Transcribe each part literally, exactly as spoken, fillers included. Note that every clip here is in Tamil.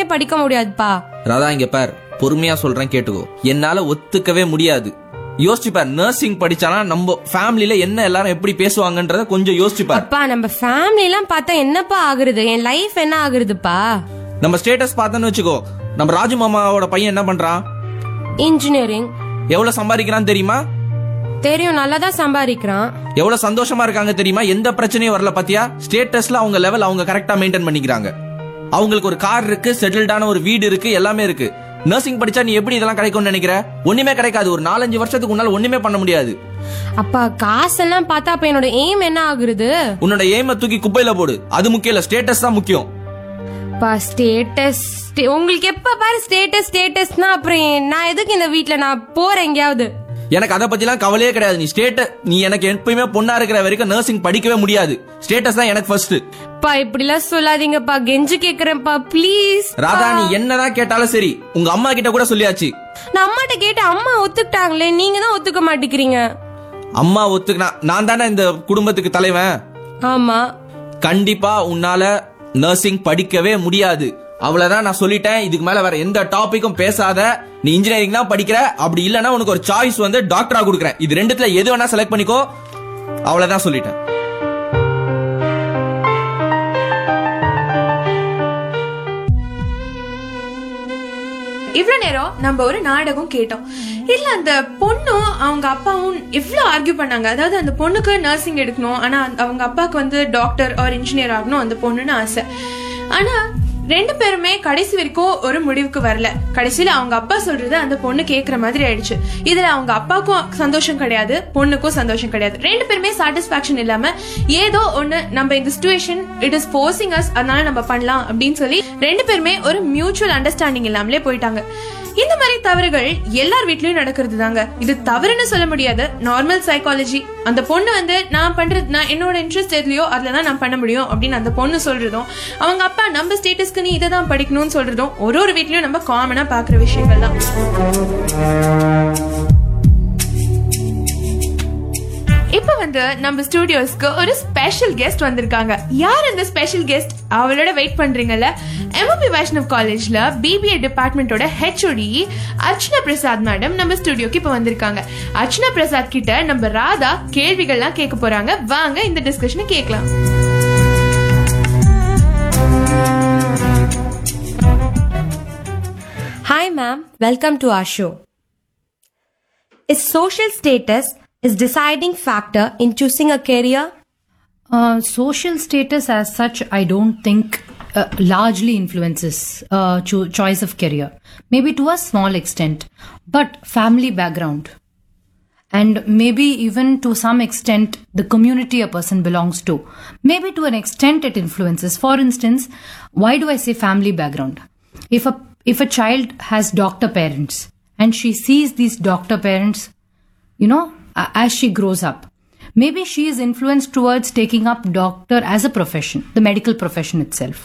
படிக்க முடியாதுப்பா. ராதா இங்க பார், பொறுமையா சொல்றேன் கேட்டுக்கோ. என்னால ஒத்துக்கவே முடியாது. யோசிச்சு பார், நர்சிங் படிச்சானா நம்ம ஃபேமிலில என்ன எல்லாரும் எப்படி பேசுவாங்கன்றத கொஞ்சம் யோசிச்சு பார். அப்பா நம்ம ஃபேமிலி எல்லாம் பார்த்தா என்னப்பா ஆகுறது, என் லைஃப் என்ன ஆகுறதுப்பா? நம்ம ஸ்டேட்டஸ் பார்த்தோன்னு வச்சுக்கோ, நம்ம ராஜு மாமாவோட பையன் என்ன பண்றான்? இன்ஜினியரிங். எவ்வளவு சம்பாதிக்கிறான் தெரியுமா? தெரியும், நல்லா தான் சம்பாதிக்கிறான். எவ்வளவு சந்தோஷமா இருக்காங்க தெரியுமா? எந்த பிரச்சனையும் வரல பாத்தியா? ஸ்டேட்டஸ்ல அவங்க லெவல் அவங்க கரெக்டா மெயின்டைன் பண்ணிக்கிறாங்க. அவங்களுக்கு ஒரு கார் இருக்கு, செட்டில்டான ஒரு வீடு இருக்கு, எல்லாமே இருக்கு. நர்சிங் படிச்சா நீ எப்படி இதெல்லாம் கிடைக்கும்னு நினைக்கிற? ஒண்ணுமே கிடைக்காது. ஒரு நாலஞ்சு வருஷத்துக்கு முன்னால ஒண்ணுமே பண்ண முடியாது. அப்பா காசெல்லாம் பார்த்தா அப்ப என்னோட எய்ம் என்ன ஆகுறது? உன்னோட எய்ம தூக்கி குப்பையில போடு. அது முக்கியம் இல்ல, ஸ்டேட்டஸ் தான் முக்கியம். ஸ்டேட்டஸ் உங்களுக்கு எப்ப பாரு ஸ்டேட்டஸ் ஸ்டேட்டஸ்னா அப்புறம் நான் எதுக்கு இந்த வீட்ல நான் போறேன் எங்கேயாவது? எனக்கு அதை பத்தி எல்லாம் கவலையே கிடையாது. நீ ஸ்டேட்டஸ் நீ எனக்கு எப்பயுமே பொண்ணா இருக்கிற வரைக்கும் நர்சிங் படிக்கவே முடியாது. ஸ்டேட்டஸ் தான் எனக்கு ஃபர்ஸ்ட். பா இப்படி எல்லாம் சொல்லாதீங்கப்பா, கெஞ்சு கேக்குறேன்ப்பா ப்ளீஸ். ராதா நீ என்னதான் கேட்டாலும் சரி, உங்க அம்மா கிட்ட கூட சொல்லியாச்சு. நான் அம்மாட்ட கேட்ட அம்மா ஒத்துக்கிட்டாங்களே, நீங்க தான் ஒத்துக்க மாட்டேங்கிறீங்க. அம்மா ஒத்துக்கினா நான் தானே இந்த குடும்பத்துக்கு தலைவன். ஆமா, கண்டிப்பா உன்னால நர்சிங் படிக்கவே முடியாது. அவ்வளவுதான் நான் சொல்லிட்டேன். இதுக்கு மேல வேற எந்த டாபிக்கும் பேசாத. நீ இன்ஜினியரிங் தான் படிக்கிற, அப்படி இல்லன்னா உனக்கு ஒரு சாய்ஸ் வந்து டாக்டரா கொடுக்குறேன். இது ரெண்டுத்துல எது வேணா செலக்ட் பண்ணிக்கோ. அவ்வளவுதான் சொல்லிட்டேன். இவ்வளவு நேரம் நம்ம ஒரு நாடகம் கேட்டோம். இல்ல அந்த பொண்ணும் அவங்க அப்பாவும் இவ்வளவு ஆர்கியூ பண்ணாங்க. அதாவது அந்த பொண்ணுக்கு நர்சிங் எடுக்கணும், ஆனா அவங்க அப்பாவுக்கு வந்து டாக்டர் ஆர் இன்ஜினியர் ஆகணும் அந்த பொண்ணுன்னு ஆசை. ஆனா ரெண்டு பேருமே கடைசி வரைக்கும் ஒரு முடிவுக்கு வரல. கடைசியில அவங்க அப்பா சொல்றது அந்த பொண்ணு கேக்குற மாதிரி ஆயிடுச்சு. இதுல அவங்க அப்பாவுக்கும் சந்தோஷம் கிடையாது, பொண்ணுக்கும் சந்தோஷம் கிடையாது. ரெண்டு பேருமே சாட்டிஸ்பாக்சன் இல்லாம ஏதோ ஒண்ணு நம்ம இந்த situation it is forcing as, அதனால நம்ம பண்ணலாம் அப்படின்னு சொல்லி ரெண்டு பேருமே ஒரு மியூச்சுவல் அண்டர்ஸ்டாண்டிங் இல்லாமலே போயிட்டாங்க. இந்த மாதிரி தவறுகள் எல்லார் வீட்லயும் நடக்கிறது தாங்க. இது தவறுன்னு சொல்ல முடியாது, நார்மல் சைக்காலஜி. அந்த பொண்ணு வந்து நான் பண்றது நான் என்னோட இன்ட்ரெஸ்ட் எதுலயோ அதுலதான் நான் பண்ண முடியும் அப்படின்னு அந்த பொண்ணு சொல்றதும், அவங்க அப்பா நம்ம ஸ்டேட்டஸ்க்கு நீ இதை தான் படிக்கணும்னு சொல்றதும் ஒரு ஒரு வீட்லயும் நம்ம காமனா பாக்குற விஷயங்கள் தான். இப்ப வந்து நம்ம ஸ்டுடியோஸ்க்கு ஒரு ஸ்பெஷல் கெஸ்ட் வந்திருக்காங்க. யார் அந்த ஸ்பெஷல் கெஸ்ட்? அவளோட வெயிட் பண்றீங்கல்ல. எம்ஓபி வைஷ்ணவ் காலேஜ்ல BBA டிபார்ட்மெண்டோட HOD Archana Prasad madam நம்ம ஸ்டுடியோக்கு இப்ப வந்திருக்காங்க. அர்ச்சனா பிரசாத் கிட்ட நம்ம ராதா கேள்விகள்லாம் கேட்க போறாங்க. வாங்க இந்த டிஸ்கஷனை கேட்கலாம். Hi ma'am, welcome to our show. Is social status is deciding factor in choosing a career? Uh, social status as such, I don't think uh, largely influences uh, cho- choice of career. Maybe to a small extent, but family background and maybe even to some extent the community a person belongs to. Maybe to an extent it influences. For instance, why do I say family background? If a if a child has doctor parents and she sees these doctor parents, you know, as she grows up, maybe she is influenced towards taking up doctor as a profession, the medical profession itself.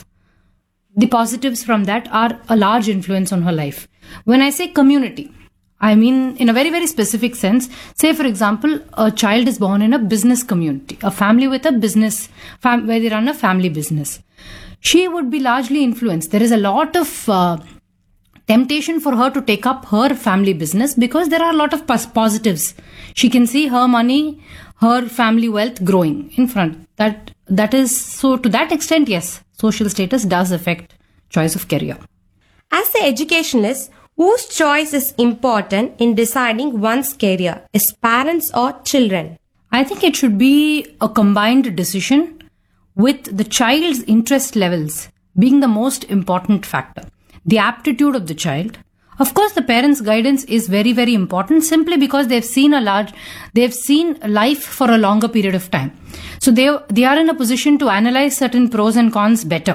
The positives from that are a large influence on her life. When I say community, I mean in a very, very specific sense. Say, for example, a child is born in a business community, a family with a business, fam- where they run a family business. She would be largely influenced. There is a lot of uh, temptation for her to take up her family business because there are a lot of pos- positives. She can see her money, her family wealth growing in front. That that is so. To that extent, yes, social status does affect choice of career. As the educationalist, whose choice is important in deciding one's career? Is parents or children? I think it should be a combined decision with the child's interest levels being the most important factor. The aptitude of the child. Of course, the parents' guidance is very, very important simply because they've seen a large, they've seen life for a longer period of time. So they, they are in a position to analyze certain pros and cons better.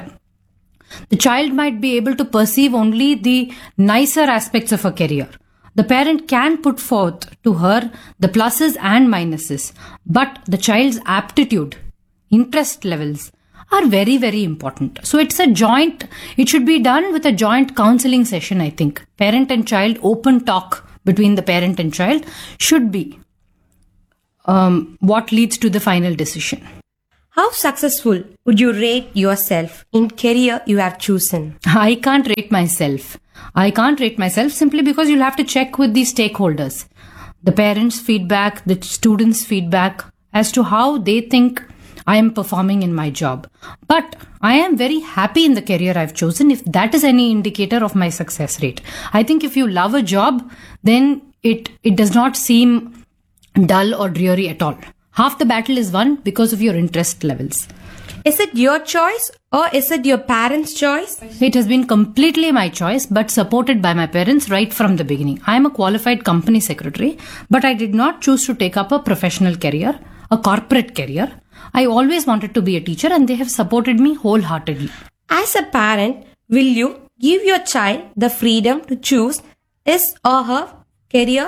The child might be able to perceive only the nicer aspects of a career. The parent can put forth to her the pluses and minuses, but the child's aptitude, interest levels are very, very important. So it's a joint, it should be done with a joint counseling session, I think. Parent and child, open talk between the parent and child should be um, what leads to the final decision. How successful would you rate yourself in career you have chosen? I can't rate myself. I can't rate myself simply because you'll have to check with the stakeholders, the parents' feedback, the students' feedback as to how they think I am performing in my job. But I am very happy in the career I've chosen if that is any indicator of my success rate. I think if you love a job, then it, it does not seem dull or dreary at all. Half the battle is won because of your interest levels. Is it your choice or is it your parents' choice? It has been completely my choice, but supported by my parents right from the beginning. I am a qualified company secretary, but I did not choose to take up a professional career, a corporate career. I always wanted to be a teacher and they have supported me wholeheartedly. As a parent, will you give your child the freedom to choose his or her career?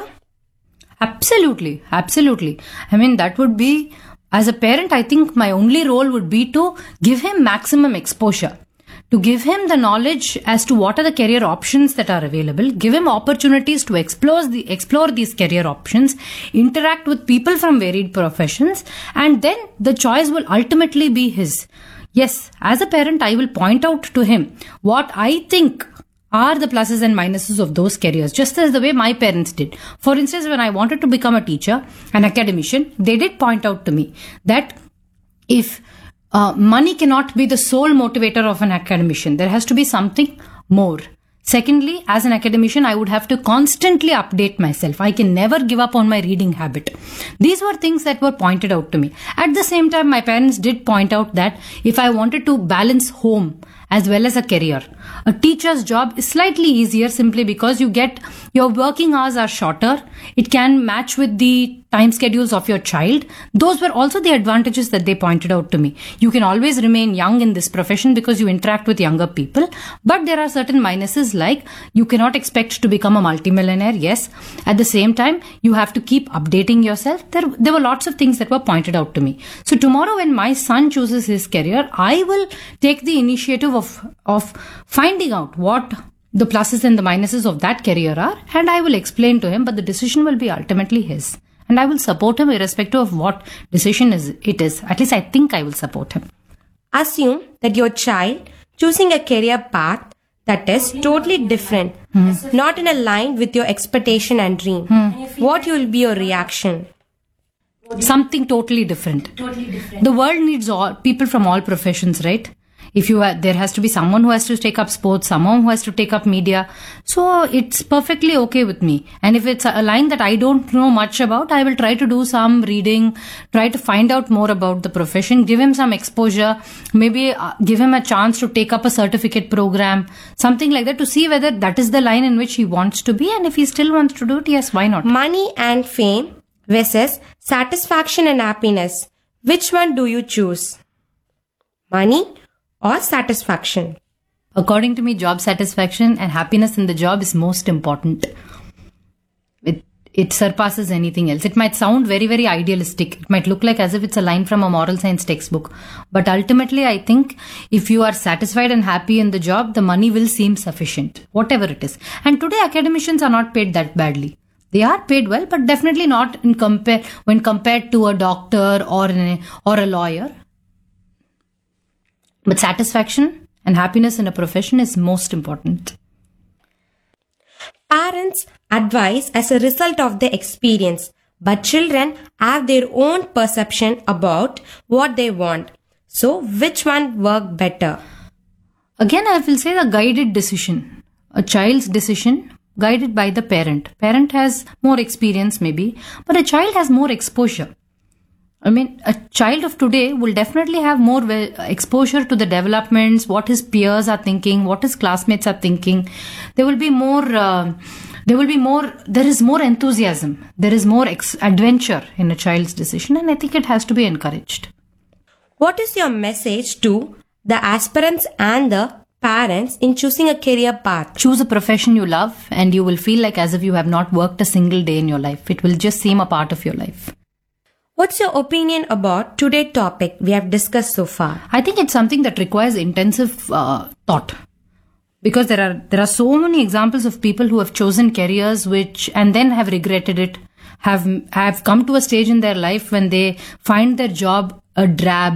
Absolutely, absolutely. I mean, that would be, as a parent, I think my only role would be to give him maximum exposure, to give him the knowledge as to what are the career options that are available, give him opportunities to explore the explore these career options, interact with people from varied professions, and then the choice will ultimately be his. Yes, as a parent, I will point out to him what I think are the pluses and minuses of those careers, just as the way my parents did. For instance, when I wanted to become a teacher, an academician, they did point out to me that if uh, money cannot be the sole motivator of an academician, there has to be something more. Secondly, as an academician, I would have to constantly update myself. I can never give up on my reading habit. These were things that were pointed out to me. At the same time, my parents did point out that if I wanted to balance home as well as a career, a teacher's job is slightly easier simply because you get, your working hours are shorter. It can match with the time schedules of your child. Those were also the advantages that they pointed out to me. You can always remain young in this profession because you interact with younger people. But there are certain minuses like you cannot expect to become a multimillionaire. Yes. At the same time, you have to keep updating yourself. There, there were lots of things that were pointed out to me. So tomorrow when my son chooses his career, I will take the initiative of, of finding out what the pluses and the minuses of that career are, and I will explain to him, but the decision will be ultimately his. And I will support him irrespective of what decision is it is. At least I think I will support him. Assume that your child choosing a career path that is totally different, hmm. not in a line with your expectation and dream. Hmm. What will be your reaction? Something totally different. Totally different. The world needs all people from all professions, right? If you are, there has to be someone who has to take up sports, someone who has to take up media. So it's perfectly okay with me. And if it's a line that I don't know much about, I will try to do some reading, try to find out more about the profession, give him some exposure, maybe uh, give him a chance to take up a certificate program, something like that, to see whether that is the line in which he wants to be. And if he still wants to do it, yes, why not? Money and fame versus satisfaction and happiness. Which one do you choose? Money or satisfaction? According to me, job satisfaction and happiness in the job is most important. It it surpasses anything else. It might sound very, very idealistic. It might look like as if it's a line from a moral science textbook. But ultimately, I think if you are satisfied and happy in the job, the money will seem sufficient, whatever it is. And today, academicians are not paid that badly. They are paid well, but definitely not in compare when compared to a doctor or an, or a lawyer. But satisfaction and happiness in a profession is most important. Parents advise as a result of the experience, but children have their own perception about what they want. So, which one work better? Again, I will say the guided decision. A child's decision guided by the parent. Parent has more experience maybe, but a child has more exposure. I mean, a child of today will definitely have more exposure to the developments, what his peers are thinking, what his classmates are thinking. There will be more, uh, there will be more, there is more enthusiasm. There is more ex- adventure in a child's decision, and I think it has to be encouraged. What is your message to the aspirants and the parents in choosing a career path? Choose a profession you love, and you will feel like as if you have not worked a single day in your life. It will just seem a part of your life. What's your opinion about today's topic we have discussed so far? I think it's something that requires intensive uh, thought, because there are there are so many examples of people who have chosen careers which and then have regretted it, have have come to a stage in their life when they find their job a drab,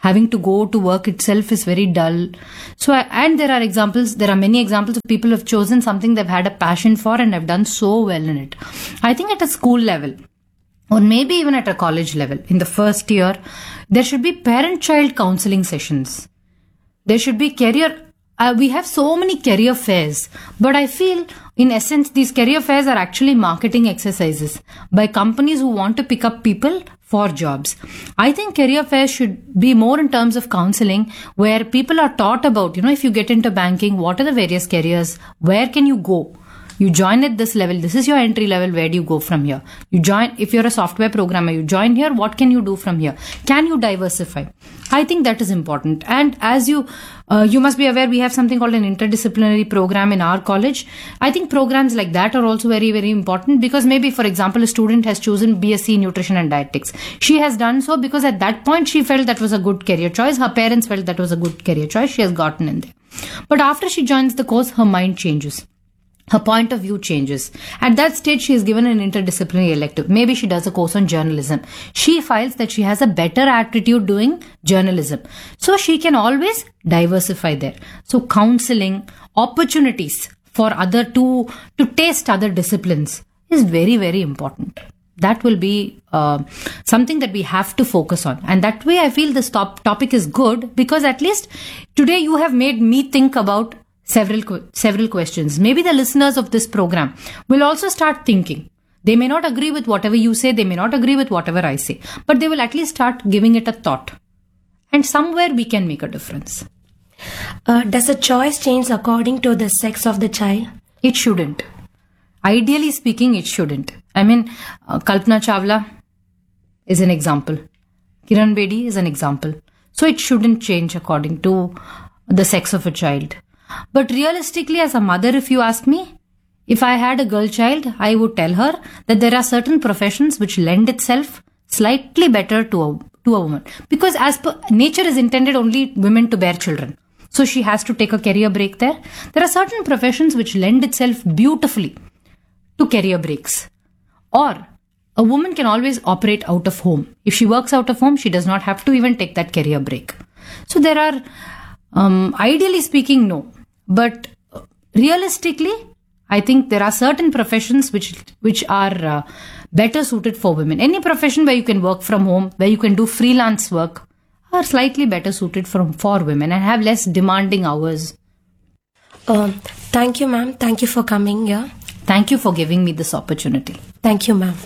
Having to go to work itself is very dull. So, and there are examples, there are many examples of people who have chosen something they've had a passion for and have done so well in it. I think at a school level, or maybe even at a college level, in the first year, there should be parent-child counseling sessions. There should be career, uh, we have so many career fairs, but I feel in essence, these career fairs are actually marketing exercises by companies who want to pick up people for jobs. I think career fairs should be more in terms of counseling, where people are taught about, you know, if you get into banking, what are the various careers? Where can you go? You join at this level. This is your entry level. Where do you go from here? You join, if you're a software programmer, you join here. What can you do from here? Can you diversify? I think that is important. And as you, uh, you must be aware, we have something called an interdisciplinary program in our college. I think programs like that are also very, very important, because maybe, for example, a student has chosen B S c Nutrition and Dietetics. She has done so because at that point she felt that was a good career choice. Her parents felt that was a good career choice. She has gotten in there. But after she joins the course, her mind changes. Her point of view changes. At that stage, she is given an interdisciplinary elective. Maybe she does a course on journalism. She feels that she has a better aptitude doing journalism. So she can always diversify there. So counseling, opportunities for other to, to taste other disciplines is very, very important. That will be uh, something that we have to focus on. And that way I feel this top topic is good, because at least today you have made me think about Several several questions. Maybe the listeners of this program will also start thinking. They may not agree with whatever you say, they may not agree with whatever I say, but they will at least start giving it a thought. And somewhere we can make a difference. Uh, does a choice change according to the sex of the child? It shouldn't. Ideally speaking, it shouldn't. I mean, uh, Kalpana Chawla is an example. Kiran Bedi is an example. So it shouldn't change according to the sex of a child. But realistically, as a mother, if you ask me, if I had a girl child, I would tell her that there are certain professions which lend itself slightly better to a, to a woman. Because as per nature is intended only women to bear children. So she has to take a career break there. There are certain professions which lend itself beautifully to career breaks. Or a woman can always operate out of home. If she works out of home, she does not have to even take that career break. So there are, um, ideally speaking, no. But realistically, I think there are certain professions which which are uh, better suited for women. Any profession where you can work from home, where you can do freelance work, are slightly better suited for, for women and have less demanding hours. Um, thank you, ma'am. Thank you for coming here. Thank you for giving me this opportunity. Thank you, ma'am.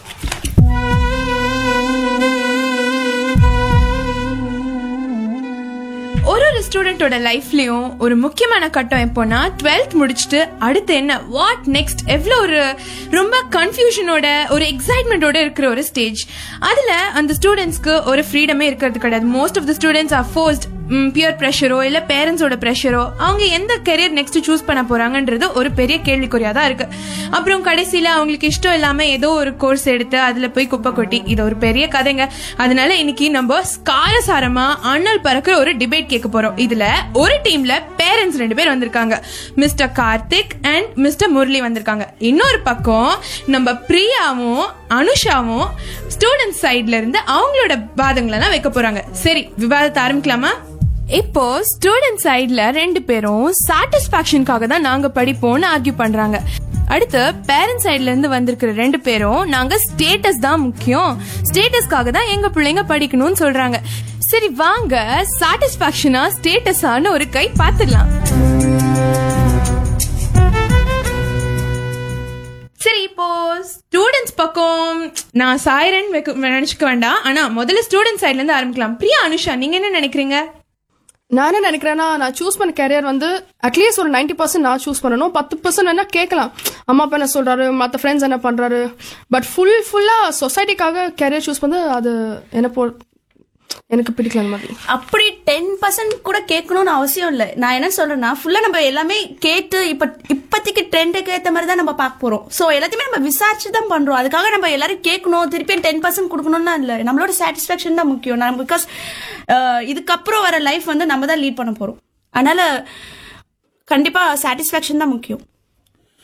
ஒரு ஒரு ஸ்டூடெண்டோட லைஃப்லயும் ஒரு முக்கியமான கட்டம் எப்போனா டுவெல்த் முடிச்சுட்டு அடுத்து என்ன, வாட் நெக்ஸ்ட், எவ்வளோ ஒரு ரொம்ப கன்ஃபியூஷனோட ஒரு எக்ஸைட்மெண்டோட இருக்கிற ஒரு ஸ்டேஜ். அதுல அந்த ஸ்டூடெண்ட்ஸ்க்கு ஒரு ஃப்ரீடமே இருக்கிறது கிடையாது. Most of the students are forced, pier ப்ரெஷரோ இல்ல பேரண்ட்ஸோட ப்ரெஷரோ, அவங்க எந்த கெரியர் நெக்ஸ்ட் சூஸ் பண்ண போறாங்கன்றது ஒரு பெரிய கேள்விக்குறியா தான் இருக்கு. அப்புறம் கடைசியில அவங்களுக்கு இஷ்டம் இல்லாம ஏதோ ஒரு கோர்ஸ் எடுத்து அதுல போய் குப்பை கொட்டி, இது ஒரு பெரிய கதைங்க. அதனால இன்னைக்கு நம்ம காரசாரமா அண்ணல் பறக்கிற ஒரு டிபேட் கேட்க போறோம். இதுல ஒரு டீம்ல பேரண்ட்ஸ் ரெண்டு பேர் வந்திருக்காங்க, mister Karthik and mister Murali வந்திருக்காங்க. இன்னொரு பக்கம் நம்ம பிரியாவும் அனுஷாவும் ஸ்டூடெண்ட் சைட்ல இருந்து அவங்களோட வாதங்களை எல்லாம் வைக்க போறாங்க. சரி, விவாதத்தை ஆரம்பிக்கலாமா? இப்போ ஸ்டூடெண்ட் சைட்ல ரெண்டு பேரும் சாட்டிஸ்பாக்சனுக்காக தான் நாங்க படிப்போம்னு ஆர்கியூ பண்றாங்க. அடுத்து பேரண்ட் சைட்ல இருந்து வந்திருக்கிற ரெண்டு பேரும் நாங்க ஸ்டேட்டஸ் தான் முக்கியம், ஸ்டேட்டஸ்க்காக தான் எங்க பிள்ளைங்க படிக்கணும்னு சொல்றாங்க. சரி வாங்க, சாட்டிஸ்பாக்சனா ஸ்டேட்டஸான்னு ஒரு கை பாத்துக்கலாம். சரி, இப்போ ஸ்டூடெண்ட்ஸ் பக்கம் நான் சாயிரன் நினைச்சுக்க வேண்டாம், ஆனா முதல்ல ஸ்டூடெண்ட் சைட்ல இருந்து ஆரம்பிக்கலாம். பிரியா, அனுஷா, நீங்க என்ன நினைக்கிறீங்க? நான் என்ன நினைக்கிறேன்னா, நான் சூஸ் பண்ண கேரியர் வந்து அட்லீஸ்ட் ஒரு நைன்டி பர்சன்ட் நான் சூஸ் பண்ணணும். பத்து பர்சன்ட் என்ன கேட்கலாம், அம்மா அப்பா என்ன சொல்றாரு, மற்ற ஃப்ரெண்ட்ஸ் என்ன பண்றாரு. பட் ஃபுல் ஃபுல்லா சொசைட்டிக்காக கேரியர் சூஸ் பண்ணது அது என்ன போ எனக்கு பிடிக்கல. அந்த மாதிரி அப்படி டென் பர்சன்ட் கூட கேட்கணும்னு அவசியம் இல்லை. நான் என்ன சொல்றேன்னா, ஃபுல்லா நம்ம எல்லாமே கேட்டு இப்ப இப்பத்திக்கு ட்ரெண்டுக்கு ஏற்ற மாதிரி தான் நம்ம பார்க்க போறோம். சோ எல்லாத்தையுமே நம்ம விசாரிச்சு தான் பண்றோம். அதுக்காக நம்ம எல்லாரும் கேட்கணும், திருப்பி டென் பர்சன்ட் கொடுக்கணும்னா இல்லை. நம்மளோட சாட்டிஸ்பாக்சன் தான் முக்கியம். பிகாஸ் இதுக்கப்புறம் வர லைஃப் வந்து நம்ம தான் லீட் பண்ண போறோம். அதனால கண்டிப்பா சாட்டிஸ்பாக்சன் தான் முக்கியம்.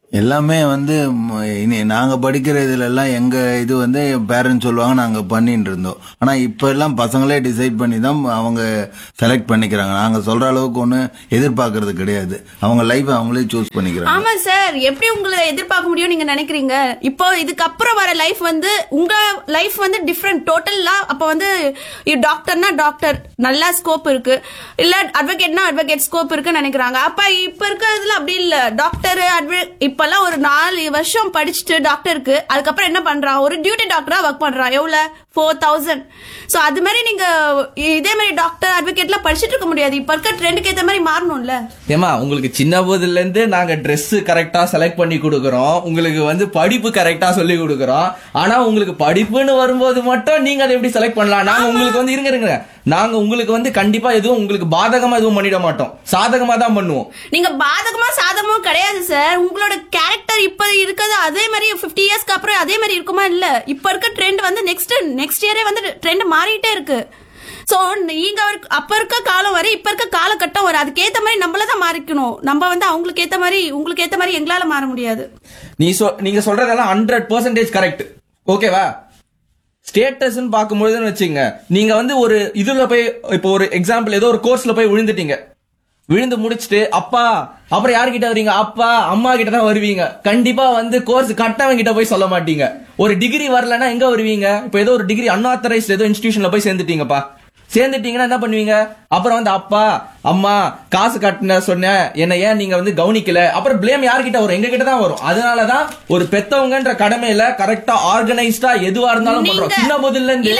எல்லாமே வந்து ம், இனி நாங்க படிக்கிற இதுல எல்லாம் எங்க இது வந்து பேரண்ட்ஸ் சொல்லுவாங்க நாங்க பண்ணிட்டு இருந்தோம். ஆனா இப்ப எல்லாம் பசங்களே டிசைட் பண்ணி தான் அவங்க செலக்ட் பண்ணிக்கிறாங்க. நாங்க சொல்ற அளவுக்கு ஒண்ணு எதிர்பார்க்கறது கிடையாது. அவங்க லைஃப் அவங்களே சூஸ் பண்ணிக்கிறாங்க. ஆமா சார், எப்படி உங்களை எதிர்பார்க்க முடியும் நீங்க நினைக்கிறீங்க? இப்போ இதுக்கப்புறம் வர லைஃப் வந்து உங்க லைஃப் வந்து டிஃப்ரெண்ட் டோட்டலா. அப்ப வந்து டாக்டர்னா டாக்டர் நல்லா ஸ்கோப் இருக்கு, இல்ல அட்வொகேட்னா அட்வொகேட் ஸ்கோப் இருக்குன்னு நினைக்கிறாங்க. அப்ப இப்ப இருக்கிறதுல அப்படி இல்ல. டாக்டர் இப்பெல்லாம் ஒரு நாலு வருஷம் படிச்சுட்டு டாக்டருக்கு அதுக்கப்புறம் என்ன பண்றான், ஒரு டியூட்டி டாக்டரா ஒர்க் பண்றான். எவ்வளவு? Four thousand. சோ அது மாதிரி நீங்க இதே மாதிரி டாக்டர் அட்வொகேட்லாம் படிச்சுட்டு இருக்க முடியாது. இப்ப இருக்க ட்ரெண்டுக்கு ஏத்த மாதிரி மாறணும்ல. ஏமா உங்களுக்கு சின்ன போதுல இருந்து நாங்க ட்ரெஸ் கரெக்டா செலக்ட் பண்ணி கொடுக்கறோம், உங்களுக்கு வந்து படிப்பு கரெக்டா சொல்லி கொடுக்கறோம். ஆனா உங்களுக்கு படிப்புன்னு வரும்போது மட்டும் நீங்க அதை எப்படி செலக்ட் பண்ணலாம்? நாங்க உங்களுக்கு வந்து இருங்க இருங்க நாங்க உங்களுக்கு வந்து கண்டிப்பா எதுவும் உங்களுக்கு பாதகமா எதுவும் பண்ணிட மாட்டோம், சாதகமா தான் பண்ணுவோம். நீங்க பாதகமா சாதகமா கிடையாது சார். உங்களோட கேரக்டர் இப்ப இருக்கிறது அதே மாதிரி பிப்டி இயர்ஸ்க்கு அப்புறம் அதே மாதிரி இருக்குமா? இல்ல, இப்ப இருக்க ட்ரெண்ட் வந்து நெக்ஸ்ட் நெக்ஸ்ட் இயரே வந்து ட்ரெண்ட் மாறிட்டே இருக்கு. சோ நீங்க அப்ப இருக்க காலம் வரை இப்ப இருக்க காலகட்டம் வரை அதுக்கேத்த மாதிரி நம்மளதான் மாறிக்கணும். நம்ம வந்து அவங்களுக்கு ஏத்த மாதிரி உங்களுக்கு ஏத்த மாதிரி எங்களால மாற முடியாது. நீ சொ நீங்க சொல்றதெல்லாம் ஹண்ட்ரட் பெர்சன்டேஜ் கரெக்ட், ஓகேவா? ஸ்டேட்டஸ் பார்க்கும்போதுன்னு வச்சுங்க, நீங்க வந்து ஒரு இதுல போய் இப்போ ஒரு எக்ஸாம்பிள் ஏதோ ஒரு கோர்ஸ்ல போய் விழுந்துட்டீங்க, விழுந்து முடிச்சுட்டு அப்பா அப்புறம் யாருக்கிட்ட வருவீங்க? அப்பா அம்மா கிட்ட தான் வருவீங்க. கண்டிப்பா வந்து கோர்ஸ் கட்டவங்க கிட்ட போய் சொல்ல மாட்டீங்க. ஒரு டிகிரி வரலன்னா எங்க வருவீங்க? இப்போ ஏதோ ஒரு டிகிரி அன்ஆத்தரைஸ்ட் ஏதோ இன்ஸ்டிடியூஷன்ல போய் சேர்ந்துட்டீங்கப்பா, சேர்ந்துட்டீங்கன்னா என்ன பண்ணுவீங்க? அப்புறம் வந்து அப்பா அம்மா காசு கட்டின சொன்ன என்ன ஏன் நீங்க வந்து கவனிக்கல, அப்புறம் பிளேம் யார்கிட்ட வரும்? எங்க கிட்ட தான் வரும். அதனாலதான் ஒரு பெத்தவங்கன்ற கடமையில கரெக்டா ஆர்கனைஸ்டா எதுவா இருந்தாலும் பண்றோம். சின்ன போதுல இருந்து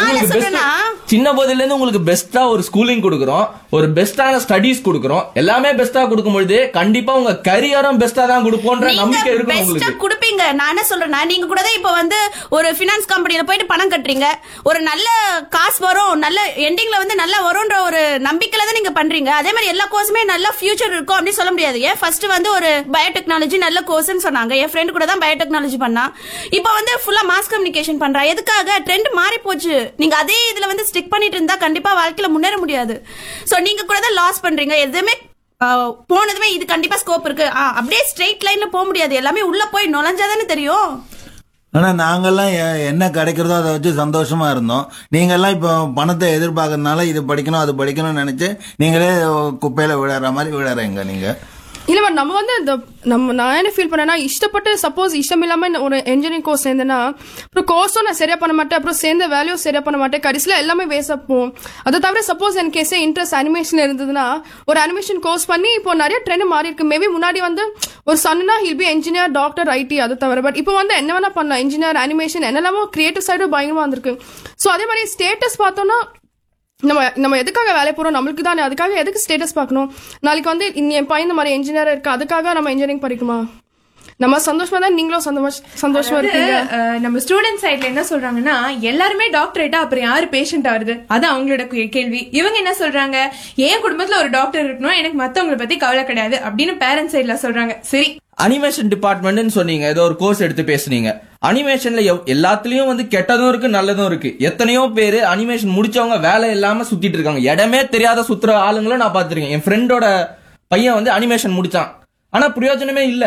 சின்ன போதுல இருந்து உங்களுக்கு பெஸ்டா ஒரு ஸ்கூலிங் கொடுக்கறோம், ஒரு பெஸ்டான ஸ்டடீஸ் கொடுக்கறோம். எல்லாமே பெஸ்டா கொடுக்கும்போது கண்டிப்பா உங்க கரியரும் பெஸ்டா தான் கொடுப்போன்ற நம்பிக்கை இருக்கும் உங்களுக்கு. கொடுப்பீங்க. நான் என்ன சொல்றேன்னா, நீங்க கூட தான் இப்ப வந்து ஒரு பினான்ஸ் கம்பெனில போயிட்டு பணம் கட்டுறீங்க, ஒரு நல்ல காசு வரும், நல்ல எண்டிங்ல வந்து நல்லா வரும்ன்ற ஒரு நம்பிக்கையில தான் நீங்க பண்றீங்க. அதே மாதிரி எல்லா கோர்ஸுமே நல்ல ஃபியூச்சர் இருக்கும் அப்படின்னு சொல்ல முடியாது. ஏன் ஃபர்ஸ்ட் வந்து ஒரு பயோடெக்னாலஜி நல்ல கோர்ஸ்னு சொன்னாங்க. என் ஃப்ரெண்ட் கூட தான் பயோடெக்னாலஜி பண்ணா, இப்ப வந்து ஃபுல்லா மாஸ் கம்யூனிகேஷன் பண்றா. எதுக்காக? ட்ரெண்ட் மாறி போச்சு. நீங்க அதே இதுல வந்து ஸ்டிக் பண்ணிட்டு இருந்தா கண்டிப்பா வாழ்க்கையில முன்னேற முடியாது. சோ நீங்க கூட தான் லாஸ் பண்றீங்க. எதுவுமே போனதுமே இது கண்டிப்பா ஸ்கோப் இருக்கு அப்படியே ஸ்ட்ரெயிட் லைன்ல போக முடியாது. எல்லாமே உள்ள போய் நுழைஞ்சாதானே தெரியும். ஆனா நாங்கெல்லாம் என்ன கிடைக்கிறதோ அதை வச்சு சந்தோஷமா இருந்தோம். நீங்கெல்லாம் இப்போ பணத்தை எதிர்பார்க்கறதுனால இது படிக்கணும் அது படிக்கணும்னு நினைச்சு நீங்களே குப்பையில விழற மாதிரி விழறீங்க நீங்க. இல்ல பட் நம்ம வந்து இந்த நம்ம நான் என்ன ஃபீல் பண்ணேன்னா, இஷ்டப்பட்டு சப்போஸ் இஷ்டம் இல்லாம ஒரு இன்ஜினியரிங் கோர்ஸ் சேர்ந்தேன்னா அப்புறம் கோர்ஸும் நான் சரியா பண்ண மாட்டேன், அப்புறம் சேர்ந்த வேல்யூ சரியா பண்ண மாட்டேன், கடைசியில எல்லாமே வேஸ்ட் ஆகும். அதை தவிர சப்போஸ் என் கேஸே இன்ட்ரெஸ்ட் அனிமேஷன் இருந்ததுன்னா ஒரு அனிமேஷன் கோர்ஸ் பண்ணி இப்போ நிறைய ட்ரெண்ட் மாறி இருக்கு. மேபி முன்னாடி வந்து ஒரு chana he'll be engineer doctor ID அதை தவிர, பட் இப்போ வந்து என்ன வேணா பண்ணலாம். இன்ஜினியர் அனிமேஷன் என்னெல்லாமோ கிரியேட்டிவ் சைடும் பயங்கரமா வந்திருக்கு. ஸோ அதே மாதிரி ஸ்டேட்டஸ் பார்த்தோம்னா நம்ம நம்ம எதுக்காக வேலை போறோம்? நம்மளுக்கு தானே. அதுக்காக எதுக்கு ஸ்டேட்டஸ் பார்க்கணும்? நாளைக்கு வந்து என் பையன் இந்த மாதிரி இன்ஜினியர் இருக்கு, அதுக்காக நம்ம இன்ஜினியரிங் படிக்குமா? நம்ம சந்தோஷமா தான் நீங்களும் சந்தோஷமா இருக்கீங்க. நம்ம ஸ்டூடெண்ட் சைட்ல என்ன சொல்றாங்கன்னா, எல்லாருமே டாக்டரேட்டா அப்புறம் யாரு பேஷண்ட் ஆகுது? அது அவங்களோட கேள்வி. இவங்க என்ன சொல்றாங்க, என் குடும்பத்துல ஒரு டாக்டர் இருக்கணும், எனக்கு மத்தவங்களை பத்தி கவலை கிடையாது அப்படின்னு பேரண்ட்ஸ் சைட்ல சொல்றாங்க. சரி, அனிமேஷன் டிபார்ட்மெண்ட் சொன்னீங்க, ஏதோ ஒரு கோர்ஸ் எடுத்து பேசுனீங்க. அனிமேஷன்ல எல்லாத்துலயும் வந்து கெட்டதும் இருக்கு நல்லதும் இருக்கு. எத்தனையோ பேரு அனிமேஷன் முடிச்சவங்க வேலை இல்லாம சுத்திட்டு இருக்காங்க. இடமே தெரியாத சுத்துற ஆளுங்களும் நான் பாத்துருக்கேன். என் ஃப்ரெண்டோட பையன் வந்து அனிமேஷன் முடிச்சான், ஆனா பிரயோஜனமே இல்ல.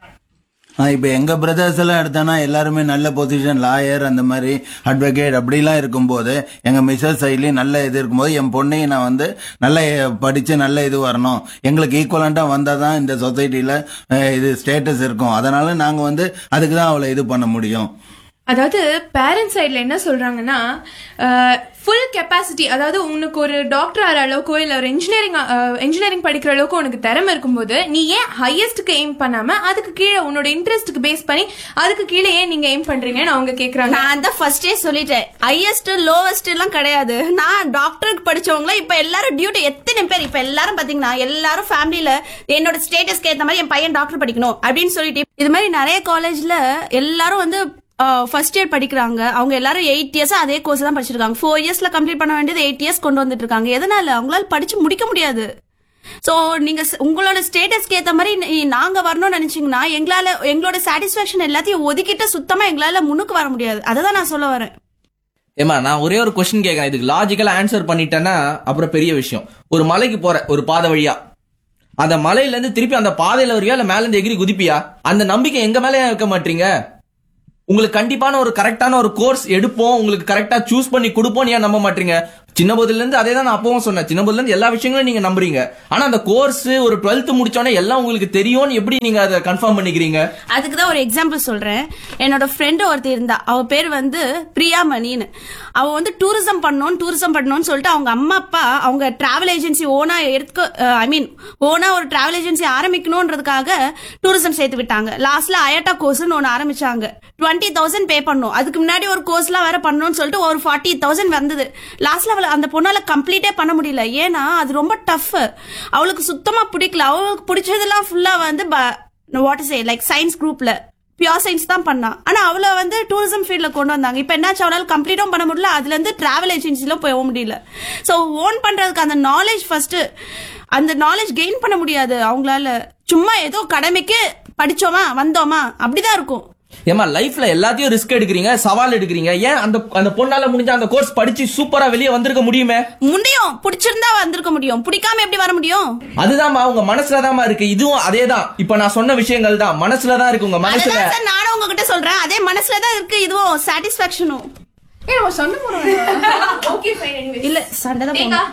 இப்ப எங்க பிரதர்ஸ் எல்லாம் எடுத்தானா எல்லாருமே நல்ல பொசிஷன், லாயர், அந்த மாதிரி அட்வொகேட் அப்படிலாம் இருக்கும்போது, எங்க மிஸ்ஸஸ் சைட்லயும் நல்ல இது இருக்கும்போது என் பொண்ணையும் நான் வந்து நல்ல படிச்சு நல்ல இது வரணும், எங்களுக்கு ஈக்குவலண்டா வந்தாதான் இந்த சொசைட்டில இது ஸ்டேட்டஸ் இருக்கும், அதனால நாங்க வந்து அதுக்கு தான் அவளை இது பண்ண முடியும். அதாவது பேரண்ட்ஸ் சைட்ல என்ன சொல்றாங்கன்னா, ஃபுல் கெப்பாசிட்டி, அதாவது உனக்கு ஒரு டாக்டர் ஆகிற அளவுக்கோ இல்ல ஒரு இன்ஜினியரிங் இன்ஜினியரிங் படிக்கிற அளவுக்கு உனக்கு திறமை இருக்கும்போது நீ ஏன் ஹையஸ்ட்க்கு எய்ம் பண்ணாம அதுக்கு கீழே உன்னோட இன்ட்ரெஸ்ட்க்கு பேஸ் பண்ணி அதுக்கு கீழே ஏன் நீங்க எய்ம் பண்றீங்கன்னு அவங்க கேக்குறாங்க. நான் தான் ஃபர்ஸ்டே சொல்லிட்டேன், ஹையஸ்ட் லோவஸ்ட் எல்லாம் கிடையாது. நான் டாக்டருக்கு படிச்சவங்கள இப்ப எல்லாரும் டியூட்டி எத்தனை பேர் இப்ப எல்லாரும் பாத்தீங்கன்னா எல்லாரும் ஃபேமிலியில என்னோட ஸ்டேட்டஸ்க்கு ஏத்த மாதிரி என் பையன் டாக்டர் படிக்கணும் அப்படின்னு சொல்லிட்டு இது மாதிரி நிறைய காலேஜ்ல எல்லாரும் வந்து ஃபர்ஸ்ட் இயர் படிக்கிறாங்க. அவங்க எல்லாரும் எயிட் இயர்ஸ் அதே கோர்ஸ் தான் படிச்சிருக்காங்க. ஃபோர் இயர்ஸ்ல கம்ப்ளீட் பண்ண வேண்டியது எயிட் இயர்ஸ் கொண்டு வந்துட்டு இருக்காங்க. எதனால? அவங்களால படிச்சு முடிக்க முடியாது. சோ நீங்க உங்களோட ஸ்டேட்டஸ்க்கு ஏத்த மாதிரி நாங்க வரணும்னு நினைச்சீங்கன்னா எங்களால எங்களோட சாட்டிஸ்பாக்சன் எல்லாத்தையும் ஒதுக்கிட்டு சுத்தமா எங்களால முன்னுக்கு வர முடியாது. அததான் நான் சொல்ல வரேன். ஏமா நான் ஒரே ஒரு கொஸ்டின் கேட்கறேன், இதுக்கு லாஜிக்கலா ஆன்சர் பண்ணிட்டேன்னா அப்புறம் பெரிய விஷயம். ஒரு மலைக்கு போற ஒரு பாதை வழியா, அந்த மலையில இருந்து திருப்பி அந்த பாதையில வருவியா இல்ல மேல இருந்து எகிரி குதிப்பியா? அந்த நம்பிக்கை எங்க மேல வைக்க மாட்டீங்க? உங்களுக்கு கண்டிப்பான ஒரு கரெக்டான ஒரு கோர்ஸ் எடுப்போம், உங்களுக்கு கரெக்டா சூஸ் பண்ணி கொடுப்போம், ஏன் நம்ப மாட்டீங்க? சின்ன போதுல இருந்து அதே தான் நான் அப்பவும் சொன்னேன், சின்ன போதுல இருந்து எல்லா விஷயங்களும் நீங்க நம்புறீங்க. ஆனா அந்த கோர்ஸ் ஒரு டுவெல்த் முடிச்சோடனே எல்லாம் உங்களுக்கு தெரியும், எப்படி நீங்க அதை கன்ஃபார்ம் பண்ணிக்கிறீங்க? அதுக்கு தான் ஒரு எக்ஸாம்பிள் சொல்றேன். என்னோட ஃப்ரெண்ட் ஒருத்தர் இருந்தா, அவ பேர் வந்து பிரியாமணின்னு. அவ வந்து டூரிசம் பண்ணணும் டூரிசம் பண்ணணும்னு சொல்லிட்டு அவங்க அம்மா அப்பா அவங்க டிராவல் ஏஜென்சி ஓனா எடுக்க ஐ மீன் ஓனா ஒரு டிராவல் ஏஜென்சி ஆரம்பிக்கணும்ன்றதுக்காக டூரிசம் சேர்த்து விட்டாங்க. லாஸ்ட்ல அயட்டா கோர்ஸ்னு ஒன்னு ஆரம்பிச்சாங்க. டுவெண்ட்டி தௌசண்ட் பே பண்ணும். அதுக்கு முன்னாடி ஒரு கோர்ஸ்லாம் வேற பண்ணணும்னு சொல்லிட்டு ஒரு ஃபார்ட்டி தௌசண்ட் வந்தது. லாஸ்ட்ல அவளை அந்த பொண்ணால கம்ப்ளீட்டே பண்ண முடியல. ஏன்னா அது ரொம்ப டஃப். அவளுக்கு சுத்தமா பிடிக்கல. அவளுக்கு பிடிச்சதெல்லாம் ஃபுல்லா வந்து வாட் இஸ் லைக் சயின்ஸ் குரூப்ல பியூர் சயின்ஸ் தான் பண்ணா. ஆனா அவளை வந்து டூரிசம் ஃபீல்ட்ல கொண்டு வந்தாங்க. இப்ப என்னாச்சு, அவளால கம்ப்ளீட்டும் பண்ண முடியல. அதுல இருந்து டிராவல் ஏஜென்சில போக முடியல. சோ ஓன் பண்றதுக்கு அந்த நாலேஜ் ஃபர்ஸ்ட், அந்த நாலேஜ் கெயின் பண்ண முடியாது அவங்களால. சும்மா ஏதோ கடமைக்கு படிச்சோமா வந்தோமா அப்படிதான் இருக்கும். ஏமா லைஃப்ல எல்லாத்தையும் ரிஸ்க் எடுக்கிறீங்க, சவால் எடுக்கிறீங்க. ஏன் அந்த அந்த பொண்ணால முடிஞ்ச அந்த கோர்ஸ் படிச்சு சூப்பரா வெளியே வந்திருக்க முடியுமே? முடியும், பிடிச்சிருந்தா வந்திருக்க முடியும். பிடிக்காம எப்படி வர முடியும்? அதுதான்மா உங்க மனசுலதான் இருக்கு. இதுவும் அதேதான். இப்ப நான் சொன்ன விஷயங்கள் தான் மனசுலதான் இருக்கு. உங்க மனசுல நானும் உங்ககிட்ட சொல்றேன், அதே மனசுலதான் இருக்கு. இதுவும் சாட்டிஸ்பாக்சனும் இல்ல, சண்டை தான்.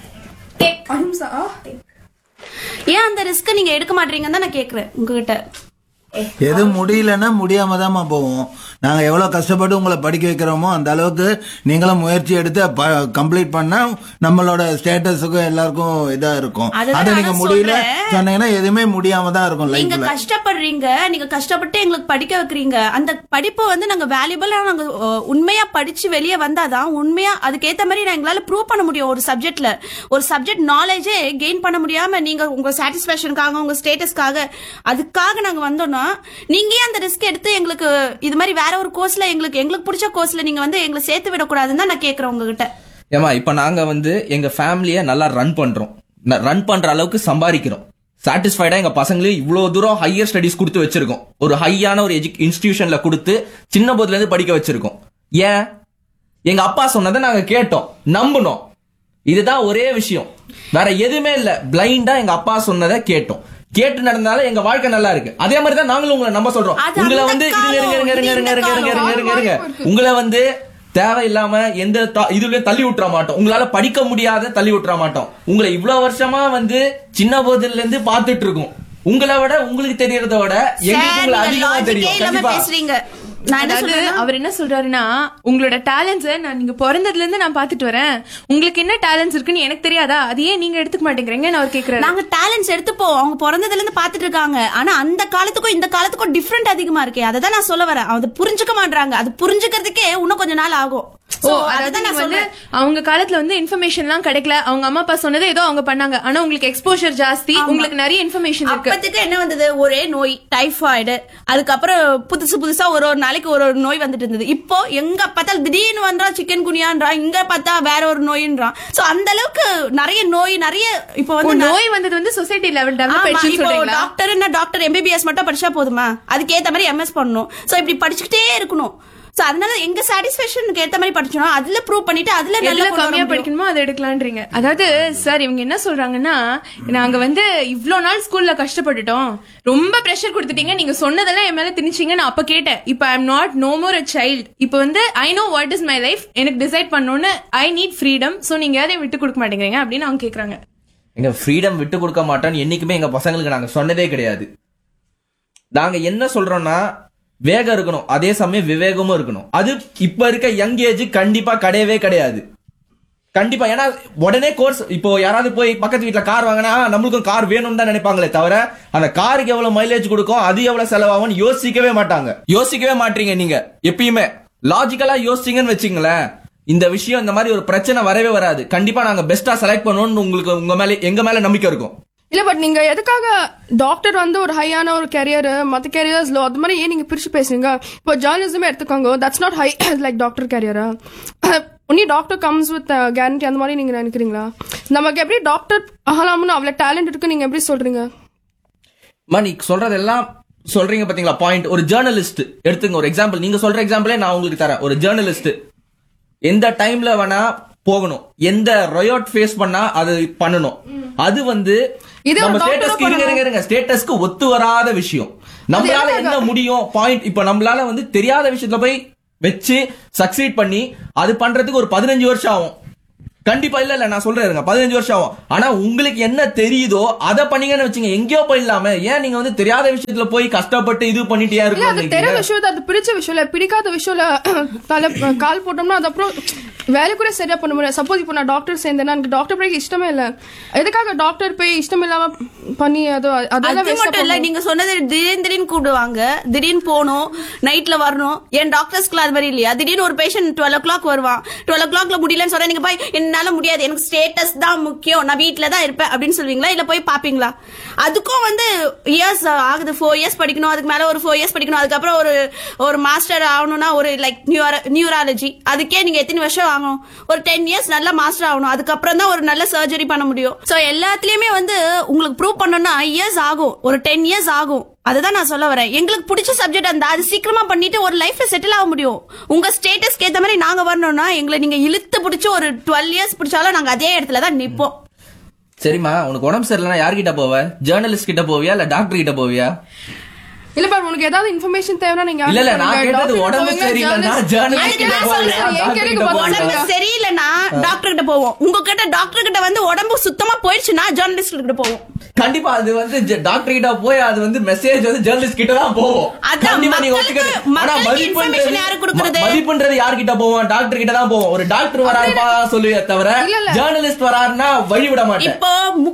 ஏன் அந்த ரிஸ்க் நீங்க எடுக்க மாட்டீங்கன்னு தான் நான் கேக்குறேன் உங்ககிட்ட. எது முடியலன்னா முடியாம தான்மா போவோம். நாங்க எவ்வளவு கஷ்டப்பட்டு உங்களை படிக்க வைக்கிறோமோ அந்த அளவுக்கு நீங்களும் முயற்சி எடுத்து கம்ப்ளீட் பண்ணா நம்மளோட ஸ்டேட்டஸுக்கும் எல்லாருக்கும் இதா இருக்கும். அதை நீங்க முடியல சொன்னீங்கன்னா எதுவுமே முடியாம தான் இருக்கும். நீங்க கஷ்டப்படுறீங்க, நீங்க கஷ்டப்பட்டு எங்களுக்கு படிக்க வைக்கிறீங்க. அந்த படிப்பு வந்து நாங்க வேல்யூபிளா நாங்க உண்மையா படிச்சு வெளியே வந்தாதான் உண்மையா அதுக்கேத்த மாதிரி நான் எங்களால ப்ரூவ் பண்ண முடியும். ஒரு சப்ஜெக்ட்ல ஒரு சப்ஜெக்ட் நாலேஜே கெயின் பண்ண முடியாம நீங்க உங்க சாட்டிஸ்பேக்சனுக்காக உங்க ஸ்டேட்டஸ்க்காக அதுக்காக நாங்க வந்தோம்னா நீங்க ஏன் அந்த ரிஸ்க் எடுத்து எங்களுக்கு இது மாதிரி வேற ஒரு கோர்ஸ்ல எங்களுக்கு எங்களுக்கு பிடிச்ச கோர்ஸ்ல நீங்க வந்து எங்களை சேர்த்து விடக்கூடாதுன்னு தான் நான் கேக்குறேன் உங்ககிட்ட. ஏமா இப்ப நாங்க வந்து எங்க ஃபேமிலிய நல்லா ரன் பண்றோம், ரன் பண்ற அளவுக்கு சம்பாதிக்கிறோம், சாட்டிஸ்ஃபைடா எங்க பசங்களையும் இவ்வளவு தூரம் ஹையர் ஸ்டடிஸ் கொடுத்து வச்சிருக்கோம், ஒரு ஹையான ஒரு இன்ஸ்டிடியூஷன்ல கொடுத்து சின்ன போதுல இருந்து படிக்க வச்சிருக்கோம். ஏன்? எங்க அப்பா சொன்னதை நாங்க கேட்டோம், நம்பணும். இதுதான் ஒரே விஷயம், வேற எதுவுமே இல்ல. பிளைண்டா எங்க அப்பா சொன்னதை கேட்டோம், கேட்டு நடந்தால எங்க வாழ்க்கை நல்லா இருக்கு. அதே மாதிரி தான் நாங்களும் உங்களை நம்ப சொல்றோம். உங்களை வந்து உங்களை வந்து தேவையில்லாம எந்த இதுலயும் தள்ளி விட்டுற மாட்டோம். உங்களால படிக்க முடியாத தள்ளி விட்டுற மாட்டோம். உங்களை இவ்வளவு வருஷமா வந்து சின்ன போதுல இருந்து பாத்துட்டு இருக்கோம். உங்களை விட உங்களுக்கு தெரியறத விட எங்களுக்கு உங்களை அதிகமா தெரியும். அவர் என்ன சொல்றாருன்னா, உங்களோட டேலண்ட்ஸ் நான் நீங்க பிறந்ததுல இருந்து நான் பாத்துட்டு வரேன், உங்களுக்கு என்ன டேலண்ட்ஸ் இருக்குன்னு எனக்கு தெரியாதா, அதையே நீங்க எடுத்துக்க மாட்டேங்கிறீங்கன்னு அவர் கேக்குறாரு. நாங்க டேலண்ட்ஸ் எடுத்துப்போம், அவங்க பிறந்ததுல இருந்து பாத்துட்டு இருக்காங்க. ஆனா அந்த காலத்துக்கும் இந்த காலத்துக்கும் டிஃபரெண்ட் அதிகமா இருக்கு. அதை தான் நான் சொல்ல வரேன். அது புரிஞ்சுக்க மாட்டாங்க. அது புரிஞ்சுக்கிறதுக்கே இன்னும் கொஞ்ச நாள் ஆகும். அவங்க காலத்துல வந்து இன்ஃபர்மேஷன் எல்லாம் கிடைக்கல. அவங்க அம்மா அப்பா சொன்னது ஏதோ அவங்க பண்ணாங்க. ஆனா உங்களுக்கு எக்ஸ்போஷர் ஜாஸ்தி, உங்களுக்கு நிறைய இன்ஃபர்மேஷன் இருக்கு. அப்பத்துக்கு என்ன வந்தது, ஒரே நோய் டைஃபாய்டு, அதுக்கப்புறம் புதுசு புதுசா ஒரு ஒரு நாளைக்கு ஒரு ஒரு நோய் வந்துட்டு இருந்தது. இப்போ எங்க பார்த்தாலும் திடீர்னு வந்தா சிக்கன் குனியான்றான், இங்க பார்த்தா வேற ஒரு நோயின்றான். சோ அந்த அளவுக்கு நிறைய நோய் நிறைய இப்போ வந்து நோய் வந்தது வந்து சொசைட்டி லெவல் டெவலப் ஆயிடுச்சு சொல்றீங்களா? டாக்டர் என்ன டாக்டர் எம்பிபிஎஸ் மட்டும் படிச்சா போதுமா? அதுக்கு ஏத்த மாதிரி எம்எஸ் பண்ணணும். சோ இப்படி படிச்சுக்கிட்டே இருக்கணும். சோ அதனால எங்க சாட்டிஸ்பேக்ஷனுக்கு ஏத்த மாதிரி படிச்சோம், அதுல ப்ரூவ் பண்ணிட்டு அதுல நல்லா கம்மியா படிக்கணுமோ அதை எடுக்கலான்றீங்க. அதாவது சார் இவங்க என்ன சொல்றாங்கன்னா, நாங்க வந்து இவ்ளோ நாள் ஸ்கூல்ல கஷ்டப்பட்டுட்டோம், ரொம்ப பிரஷர் கொடுத்துட்டீங்க, நீங்க சொன்னதெல்லாம் என் மேல திணிச்சீங்க. நான் அப்ப கேட்டேன், இப்ப I am not no more a child, இப்ப வந்து I know what is my life, எனக்கு டிசைட் பண்ணணும்னு ஐ நீட் ஃப்ரீடம். சோ நீங்க யாரையும் விட்டு கொடுக்க மாட்டேங்கிறீங்க அப்படின்னு அவங்க கேக்குறாங்க. எங்க ஃப்ரீடம் விட்டு கொடுக்க மாட்டோம்னு என்னைக்குமே எங்க பசங்களுக்கு நாங்க சொன்னதே கிடையாது. நாங்க என்ன சொல்றோம்னா, வேகம் இருக்கணும், அதே சமயம் விவேகமும் இருக்கணும். அது இப்ப இருக்க யங் ஏஜ் கண்டிப்பா கிடையவே கிடையாது. கண்டிப்பா. ஏன்னா உடனே கோர்ஸ், இப்போ யாராவது போய் பக்கத்து வீட்டுல கார் வாங்கினா நம்மளுக்கும் கார் வேணும்னு தான் நினைப்பாங்களே தவிர அந்த காருக்கு எவ்வளவு மைலேஜ் கொடுக்கும், அது எவ்வளவு செலவாகும் யோசிக்கவே மாட்டாங்க. யோசிக்கவே மாட்டீங்க நீங்க எப்பயுமே. லாஜிக்கலா யோசிச்சீங்கன்னு வச்சுங்களேன், இந்த விஷயம் இந்த மாதிரி ஒரு பிரச்சனை வரவே வராது. கண்டிப்பா நாங்க பெஸ்டா செலக்ட் பண்ணுவோம்னு உங்களுக்கு உங்க மேல எங்க மேல நம்பிக்கை இருக்கும். இல்ல பட் நீங்க எதுக்காக டாக்டர் வந்து ஒரு ஹையான ஒரு கேரியர், மத்த கேரியர்ஸ்ல அது மாதிரி ஏன் நீங்க பிரிச்சு பேசுறீங்க? இப்போ ஜேர்னலிசமே எடுத்துக்கோங்க, that's not high like doctor கேரியரா? Only doctor comes with guarantee அந்த மாதிரி நீங்க நினைக்கிறீங்களா? நமக்கு எப்படி டாக்டர் ஆகலாம்னு அவ்வளவு டேலண்ட் இருக்கு நீங்க எப்படி சொல்றீங்க? நீ சொல்றதெல்லாம் சொல்றீங்க பாத்தீங்களா பாயிண்ட். ஒரு ஜேர்னலிஸ்ட் எடுத்துங்க, ஒரு எக்ஸாம்பிள், நீங்க சொல்ற எக்ஸாம்பிளே நான் உங்களுக்கு தரேன். ஒரு ஜேர்னலிஸ்ட் எந்த டைம்ல வேணா போகணும், எந்த ரொயோட் ஃபேஸ் பண்ணா அது பண்ணணும். அது வந்து இது ஒரு நம்ம doctor ஸ்டேட்டஸ்க்கு இருங்க இருங்க இருங்க ஸ்டேட்டஸ்க்கு ஒத்து வராத விஷயம். நம்மளால என்ன முடியும் பாயிண்ட். இப்ப நம்மளால வந்து தெரியாத விஷயத்துல போய் வச்சு சக்சீட் பண்ணி அது பண்றதுக்கு ஒரு பதினஞ்சு வருஷம் ஆகும். கண்டிப்பா இல்ல இல்ல நான் சொல்றேன் பதினஞ்சு வருஷம் ஆகும். ஆனா உங்களுக்கு என்ன தெரியுதோ அதை பண்ணீங்கன்னு வச்சுங்க எங்கேயோ போயிடலாம. ஏன் நீங்க வந்து தெரியாத விஷயத்துல போய் கஷ்டப்பட்டு இது பண்ணிட்டே இல்ல அது தெரியாத இருக்கு. விஷயம் அது பிடிச்ச விஷயம் இல்ல, பிடிக்காத விஷயம்ல தலை கால் போட்டோம்னா அது அப்புறம் வேலை கூட சரியா பண்ண முடியாது. சப்போஸ் இப்போ நான் டாக்டர் சேர்ந்தேன்னா எனக்கு டாக்டர் படிக்க இஷ்டமே இல்ல, எதுக்காக டாக்டர் போய் இஷ்டம் இல்லாம பண்ணி அது அது மட்டும் இல்ல, நீங்க சொன்னது திடீர்னு திடீர்னு கூப்பிடுவாங்க, திடீர்னு போகணும், நைட்ல வரணும். என் டாக்டர்ஸ்க்கு அது மாதிரி இல்லையா? திடீர்னு ஒரு பேஷண்ட் டுவெல் ஓ கிளாக் வருவான், டுவெல் ஓ கிளாக்ல முடியலன்னு சொல்ற, நீங்க போய் என்னால முடியாது, எனக்கு ஸ்டேட்டஸ் தான் முக்கியம், நான் வீட்டுல தான் இருப்பேன் அப்படின்னு சொல்வீங்களா? இல்ல போய் பாப்பீங்களா? அதுக்கும் வந்து இயர்ஸ் ஆகுது, ஃபோர் இயர்ஸ் படிக்கணும், அதுக்கு மேல ஒரு ஃபோர் இயர்ஸ் படிக்கணும், அதுக்கப்புறம் ஒரு ஒரு மாஸ்டர் ஆகணும்னா ஒரு லைக் நியூராலஜி, அதுக்கே நீங்க எத்தனை வருஷம் ஆகும்? ஒரு டென் இயர்ஸ் நல்லா மாஸ்டர் ஆகணும், அதுக்கப்புறம் தான் ஒரு நல்ல சர்ஜரி பண்ண முடியும். சோ எல்லாத்துலயுமே வந்து உங்களுக்கு ப்ரூவ் பண்ணணும்னா இயர்ஸ் ஆகும், ஒரு டென் இயர்ஸ் ஆகும். அதுதான் நான் சொல்ல வரேன். எங்களுக்கு பிடிச்ச சப்ஜெக்ட் அந்த அது சீக்கிரமா பண்ணிட்டு ஒரு லைஃப்ல செட்டில் ஆக முடியும். உங்க ஸ்டேட்டஸ்க்கு ஏத்த மாதிரி நாங்க வரணும்னா எங்களை நீங்க இழுத்து பிடிச்சி ஒரு டுவெல் இயர்ஸ் பிடிச்சாலும் நாங்க அதே இடத்துல தான் நிப்போம். சரிம்மா, உனக்கு உடம்பு சரியில்லைன்னா யார்கிட்ட போவ? ஜேர்னலிஸ்ட் கிட்ட போவியா இல்ல டாக்டர் கிட்ட போவியா? இல்ல பாரு, உனக்கு ஏதாவது இன்ஃபர்மேஷன் தேவைன்னா நீங்க இல்ல இல்ல நான் கேட்டது உடம்பு சரியில்லைன்னா ஜேர்னலிஸ்ட் கிட்ட போவியா டாக்டர் கிட்ட போவியா? உடம்பு சரியில்லைன்னா டாக்டர் கிட்ட போவோம். உங்ககிட்ட டாக்டர் கிட்ட வந்து உடம்பு சுத்தமா போயிடுச்சுன்னா ஜேர்னலிஸ்ட் கிட்ட போவோம். கண்டிப்பா அது வந்து டாக்டர் கிட்ட போய் அது வந்து மெசேஜ் வந்து ஜேர்னலிஸ்ட் கிட்ட தான் போவோம். கண்டிப்பா நீங்க ஒத்துக்கிட்டு. ஆனா மதிப்புன்றது யாரு கொடுக்கிறது? மதிப்புன்றது யார் கிட்ட போவோம்? டாக்டர் கிட்ட தான் போவோம். ஒரு டாக்டர் வராருப்பா சொல்லுவே தவிர ஜேர்னலிஸ்ட் வராருன்னா வழி விட மாட்டேன். இப்போ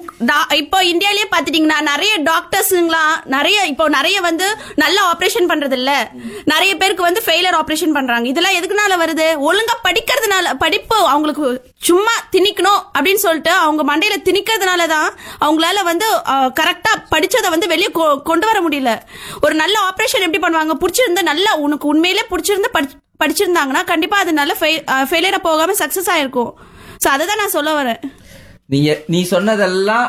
இப்போ இந்தியாலயே பாத்துட்டீங்கன்னா நிறைய டாக்டர்ஸ்ங்களா நிறைய இப்போ நிறைய வந்து நல்ல ஆபரேஷன் பண்றது இல்ல, நிறைய பேருக்கு வந்து ஃபெயிலியர் ஆபரேஷன் பண்றாங்க. இதெல்லாம் எதுக்குனால வருது? ஒழுங்கா படிக்கிறதுனால, படிப்பு அவங்களுக்கு சும்மா திணிக்கணும் அப்படின்னு சொல்லிட்டு அவங்க மண்டையில திணிக்கிறதுனாலதான் அவங்களால வந்து கரெக்டா படிச்சதை வந்து வெளியே கொண்டு வர முடியல. ஒரு நல்ல ஆபரேஷன் எப்படி பண்ணுவாங்க? பிடிச்சிருந்தா நல்லா, உனக்கு உண்மையிலே பிடிச்சிருந்தா படிச்சிருந்தாங்கன்னா கண்டிப்பா அது நல்ல ஃபெயிலியரா போகாம சக்சஸ் ஆயிருக்கும். சோ அததான் நான் சொல்ல வரேன். நீங்க நீ சொன்னதெல்லாம்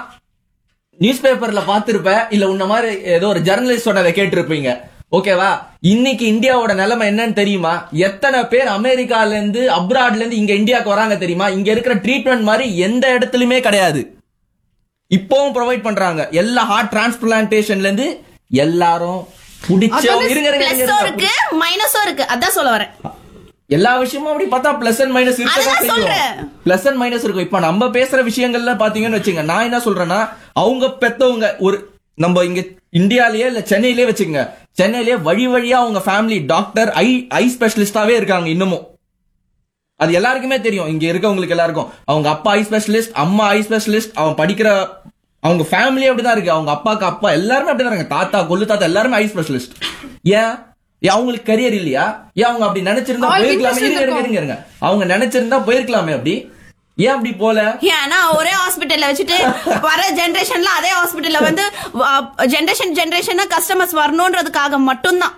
நியூஸ் பேப்பர்ல பாத்துருப்ப, இல்ல உன்ன மாதிரி ஏதோ ஒரு ஜெர்னலிஸ்ட் சொன்னதை கேட்டிருப்பீங்க. ஓகேவா? இன்னைக்கு இந்தியாவோட நிலைமை என்னன்னு தெரியுமா? எத்தனை பேர் அமெரிக்கால இருந்து அப்ராட்ல இருந்து இங்க இந்தியாவுக்கு வராங்க தெரியுமா? இங்க இருக்கிற ட்ரீட்மெண்ட் மாதிரி எந்த இடத்துலயுமே கிடையாது. இப்பவும் ப்ரொவைட் பண்றாங்க. எல்லா ஹார்ட் டிரான்ஸ்பிளான்டேஷன்ல இருந்து எல்லாரும் பிடிச்ச இருக்கு, மைனஸும் இருக்கு. அதான் சொல்ல வரேன். எல்லா விஷயமும் அப்படி பார்த்தா பிளஸ் அண்ட் மைனஸ் இருக்கு. பிளஸ் அண்ட் மைனஸ் இருக்கும். இப்ப நம்ம பேசுற விஷயங்கள்ல பாத்தீங்கன்னு வச்சுங்க, நான் என்ன சொல்றேன்னா, அவங்க பெத்தவங்க ஒரு நம்ம இங்க இந்தியாலயே இல்ல சென்னையிலேயே வச்சுக்கோங்க, சென்னையிலேயே வழி வழியா அவங்க ஃபேமிலி டாக்டர், ஐ ஐ ஸ்பெஷலிஸ்டாவே இருக்காங்க இன்னமும். அது எல்லாருக்குமே தெரியும். இங்க இருக்கவங்களுக்கு எல்லாருக்கும் அவங்க அப்பா ஐ ஸ்பெஷலிஸ்ட், அம்மா ஐ ஸ்பெஷலிஸ்ட், அவன் படிக்கிற அவங்க ஃபேமிலி அப்படிதான் இருக்கு. அவங்க அப்பாக்கு அப்பா எல்லாருமே அப்படிதான் இருக்காங்க, தாத்தா கொள்ளு தாத்தா எல்லாருமே ஐ ஸ்பெஷலிஸ்ட். ஏன் அவங்களுக்கு கரியர் இல்லையா? ஏன் அவங்க அப்படி நினைச்சிருந்தா போயிருக்கலாமே? அவங்க நினைச்சிருந்தா போயிருக்கலாமே. அப்படி ஏன் அப்படி போல? ஏன்னா ஒரே ஹாஸ்பிட்டல்ல வச்சுட்டு வர ஜெனரேஷன்ல அதே ஹாஸ்பிட்டல்ல வந்து ஜெனரேஷன் ஜெனரேஷனா கஸ்டமர்ஸ் வரணும்ன்றதுக்காக மட்டும்தான்.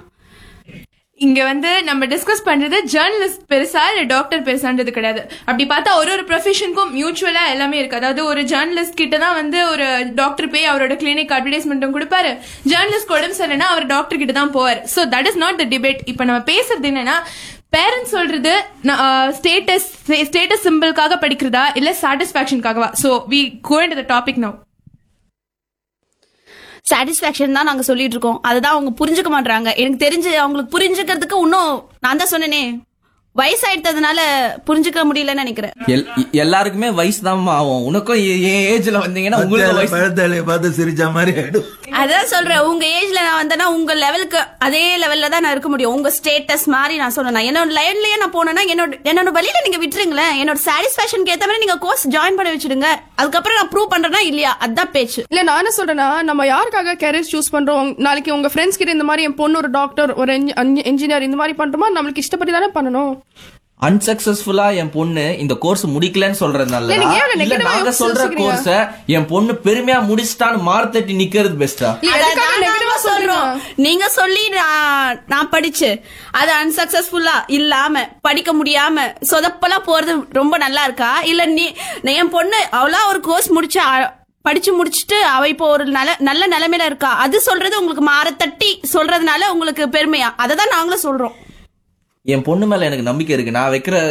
இங்க வந்து நம்ம டிஸ்கஸ் பண்றது ஜேர்னலிஸ்ட் பெருசா இல்ல டாக்டர் பெருசான்றது கிடையாது. அப்படி பார்த்தா ஒரு ஒரு ப்ரொஃபஷனுக்கும் மியூச்சுவலா எல்லாமே இருக்கு. அதாவது ஒரு ஜேர்னலிஸ்ட் கிட்ட தான் வந்து ஒரு டாக்டர் போய் அவரோட கிளினிக் அட்வர்டைஸ்மெண்ட்டும் கொடுப்பாரு, ஜேர்னலிஸ்ட் உடம்பு சரியில்லைன்னா அவர் டாக்டர் கிட்ட தான் போவார். So that is not the debate. இப்ப நம்ம பேசுறது என்னன்னா, பேரண்ட்ஸ் சொல்றது ஸ்டேட்டஸ் ஸ்டேட்டஸ் சிம்பிளுக்காக படிக்கிறதா இல்ல சாட்டிஸ்பாக்சனுக்காகவா? So we go into the topic நவ. சாட்டிஸ்பாக்சன் தான் நாங்க சொல்லிட்டு இருக்கோம். அதுதான் அவங்க புரிஞ்சுக்க மாட்டாங்க. எனக்கு தெரிஞ்சு அவங்களுக்கு புரிஞ்சுக்கிறதுக்கு இன்னும் நான் தான் சொன்னேனே, வயசாயிட்டதுனால புரிஞ்சுக்க முடியலன்னு நினைக்கிறேன். எல்லாருக்குமே வயசு தான் ஆகும். உனக்கும் என் ஏஜ்ல வந்தீங்கன்னா உங்களுக்கு பார்த்து சிரிச்ச மாதிரி ஆயிடும். அதான் சொல்றேன், உங்க ஏஜ்ல நான் வந்தேன்னா உங்க லெவலுக்கு அதே லெவல்ல தான் நான் இருக்க முடியும். உங்க ஸ்டேட்டஸ் மாதிரி நான் சொன்னேன். என்னோட லைன்லயே நான் போனேன்னா என்னோட என்னோட வழியில நீங்க விட்டுருங்களேன். என்னோட சாட்டிஸ்பாக்சனுக்கு ஏத்த மாதிரி நீங்க கோர்ஸ் ஜாயின் பண்ண வச்சிடுங்க. அதுக்கப்புறம் நான் ப்ரூவ் பண்றேன்னா இல்லையா, அதான் பேச்சு. இல்ல நான் என்ன சொல்றேன்னா, நம்ம யாருக்காக கேரியர் சூஸ் பண்றோம்? நாளைக்கு உங்க ஃப்ரெண்ட்ஸ் கிட்ட இந்த மாதிரி என் பொண்ணு ஒரு டாக்டர், ஒரு இன்ஜினியர் இந்த மாதிரி பண்றோமா, நம்மளுக்கு இஷ்டப்பட்டு தானே பண்ணணும். அன்சக்சஸ்ஃபுல்லா என் பொண்ணு இந்த கோர்ஸ் முடிக்கலன்னு சொல்றதுனால நாங்க சொல்ற கோர்ஸ என் பொண்ணு பெருமையா முடிச்சிட்டான்னு மார்த்தட்டி நிக்கிறது பெஸ்டா? நீங்க சொல்லி நான் படிச்சு அது அன்சக்சஸ்ஃபுல்லா இல்லாம படிக்க முடியாம சொதப்பலா போறது ரொம்ப நல்லா இருக்கா? இல்ல நீ என் பொண்ணு அவளா ஒரு கோர்ஸ் முடிச்ச படிச்சு முடிச்சுட்டு அவ இப்போ ஒரு நல்ல நல்ல நிலைமையில இருக்கா, அது சொல்றது உங்களுக்கு மாறத்தட்டி சொல்றதுனால உங்களுக்கு பெருமையா? அததான் நாங்களும் சொல்றோம். என் பொண்ணு மேல எனக்கு நம்பிக்கை இருக்கு. நான் வைக்கிற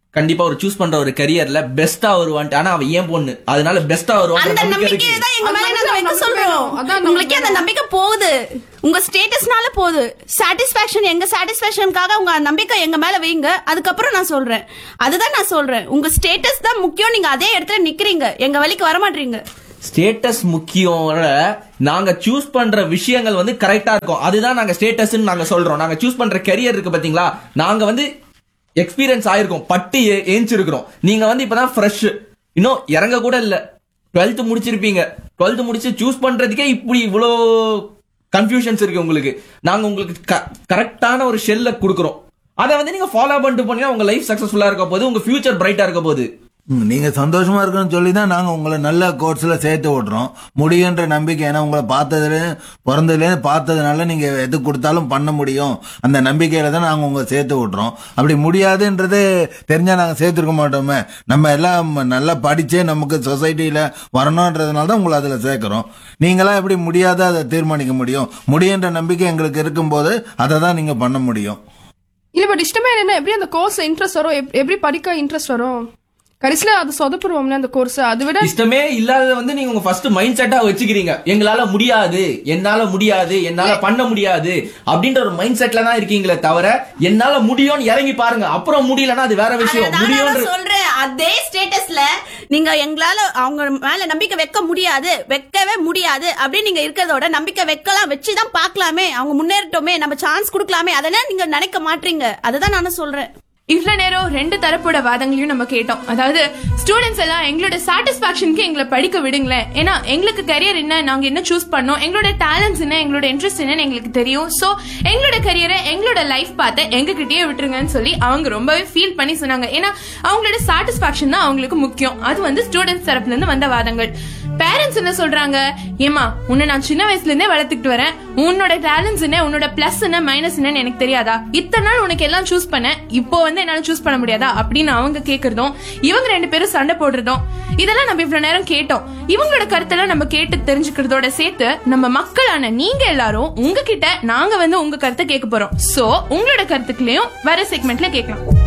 கண்டிப்பா ஒரு சூஸ் பண்ற ஒரு கரியர்ல பெஸ்டா வருவான். ஆனா அவன் ஏன் பொண்ணு, அதனால பெஸ்டா வருவான். அந்த நம்பிக்கை தான் எங்க மேல நாங்க வைக்க சொல்றோம். உங்களுக்கு அந்த நம்பிக்கை போகுது, உங்க ஸ்டேட்டஸ்னால போகுது. சாட்டிஸ்பாக்சன் எங்க சாட்டிஸ்பாக்சனுக்காக உங்க நம்பிக்கை எங்க மேல வைங்க. அதுக்கப்புறம் நான் சொல்றேன், அதுதான் நான் சொல்றேன், உங்க ஸ்டேட்டஸ் தான் முக்கியம். நீங்க அதே இடத்துல நிக்கிறீங்க, எங்க வழிக்கு வர மாட்டீங்க. ஸ்டேட்டஸ் முக்கியம். நாங்க சூஸ் பண்ற விஷயங்கள் வந்து கரெக்டா இருக்கும், அதுதான் நாங்க ஸ்டேட்டஸ் நாங்க சொல்றோம். நாங்க சூஸ் பண்ற கரியர் இருக்கு பாத்தீங்களா, நாங்க வந்து எக்ஸ்பீரியன்ஸ் ஆயிருக்கும், பட்டு ஏஞ்சிருக்கிறோம். நீங்க வந்து இப்பதான் ஃப்ரெஷ், இன்னும் இறங்க கூட இல்ல, டுவெல்த் முடிச்சிருப்பீங்க. டுவெல்த் முடிச்சு சூஸ் பண்றதுக்கே இப்படி இவ்வளோ கன்ஃபியூஷன்ஸ் இருக்கு உங்களுக்கு. நாங்க உங்களுக்கு கரெக்டான ஒரு ஷெல்ல கொடுக்குறோம், அதை வந்து நீங்க ஃபாலோ பண்ணிட்டு போனீங்கன்னா உங்க லைஃப் சக்சஸ்ஃபுல்லா இருக்க போது, உங்க ஃபியூச்சர் பிரைட்டா இருக்க போது. நீங்க சந்தோஷமா இருக்கணும்னு சொல்லி தான் நாங்க உங்களை நல்ல கோர்ஸ்ல சேர்த்து விடுறோம். முடியுன்ற நம்பிக்கை, ஏன்னா உங்களை பார்த்ததுல பிறந்ததுல பார்த்ததுனால நீங்க எது கொடுத்தாலும் பண்ண முடியும் அந்த நம்பிக்கையில தான் நாங்க உங்களை சேர்த்து விடுறோம். அப்படி முடியாதுன்றது தெரிஞ்சா நாங்க சேர்த்துருக்க மாட்டோமே. நம்ம எல்லாம் நல்லா படிச்சே நமக்கு சொசைட்டியில வரணும்ன்றதுனால தான் உங்களை அதுல சேர்க்கிறோம். நீங்களாம் எப்படி முடியாத அதை தீர்மானிக்க முடியும்? முடியுன்ற நம்பிக்கை எங்களுக்கு இருக்கும்போது அதை தான் நீங்க பண்ண முடியும். இல்ல பட் இஷ்டமே என்ன, எப்படி அந்த கோர்ஸ் இன்ட்ரெஸ்ட் வரும், எப்படி படிக்க இன்ட்ரெஸ்ட் வரும்? கடைசியில அது சொதப்புருவோம்ல அந்த கோர்ஸ். அதை விட இஷ்டமே இல்லாத வந்து நீங்க உங்க ஃபர்ஸ்ட் மைண்ட் செட்டா வச்சுக்கிறீங்க. எங்களால முடியாது, என்னால முடியாது, என்னால பண்ண முடியாது அப்படின்ற ஒரு மைண்ட் செட்ல தான் இருக்கீங்களே தவிர, என்னால முடியும்னு இறங்கி பாருங்க. அப்புறம் முடியலன்னா அது வேற விஷயம். முடியும் சொல்றேன், அதே ஸ்டேட்டஸ்ல நீங்க எங்களால அவங்க மேல நம்பிக்கை வைக்க முடியாது, வைக்கவே முடியாது அப்படின்னு நீங்க இருக்கிறதோட நம்பிக்கை வைக்கலாம், வச்சுதான் பாக்கலாமே, அவங்க முன்னேறட்டுமே, நம்ம சான்ஸ் கொடுக்கலாமே, அதெல்லாம் நீங்க நினைக்க மாட்டீங்க. அதுதான் நானும் சொல்றேன். இவ்வளவு நேரம் ரெண்டு தரப்போட வாதங்களையும் நம்ம கேட்டோம். அதாவது ஸ்டூடெண்ட்ஸ் எல்லாம் எங்களோட சாட்டிஸ்பாக்சனுக்கு எங்களை படிக்க விடுங்களேன், ஏன்னா எங்களுக்கு கரியர் என்ன, நாங்க என்ன சூஸ் பண்ணோம், எங்களோட டேலண்ட்ஸ் என்ன, எங்களோட இன்ட்ரெஸ்ட் என்னன்னு எங்களுக்கு தெரியும். சோ எங்களோட கரியரை, எங்களோட லைஃப் பார்த்து எங்க கிட்டயே விட்டுருங்கன்னு சொல்லி அவங்க ரொம்பவே ஃபீல் பண்ணி சொன்னாங்க. ஏன்னா அவங்களோட சாட்டிஸ்பாக்சன் தான் அவங்களுக்கு முக்கியம். அது வந்து ஸ்டூடெண்ட்ஸ் தரப்புல இருந்து வந்த வாதங்கள். பேரண்ட்ஸ் என்ன சொல்றாங்க, ஏமா உன்னை நான் சின்ன வயசுல இருந்தே வளர்த்துக்கிட்டு வரேன், உன்னோட டேலண்ட்ஸ் என்ன, உன்னோட பிளஸ் என்ன மைனஸ் என்னன்னு எனக்கு தெரியாதா, இத்தனை நாள் உனக்கு எல்லாம் சூஸ் பண்ண, இப்போ வந்து என்னால சூஸ் பண்ண முடியாதா அப்படின்னு அவங்க கேக்குறதும், இவங்க ரெண்டு பேரும் சண்டை போடுறதும், இதெல்லாம் நம்ம இவ்வளவு நேரம் கேட்டோம். இவங்களோட கருத்தெல்லாம் நம்ம கேட்டு தெரிஞ்சுக்கிறதோட சேர்த்து நம்ம மக்களான நீங்க எல்லாரும் உங்ககிட்ட நாங்க வந்து உங்க கருத்தை கேட்க போறோம். சோ உங்களோட கருத்துக்களையும் வர செக்மெண்ட்ல கேட்கலாம்.